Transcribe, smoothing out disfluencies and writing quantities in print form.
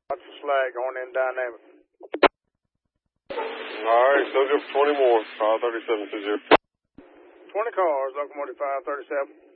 Watch the slag going in dynamic. All right, still good for 20 more. 537 to 0. 20 cars, locomotive 537.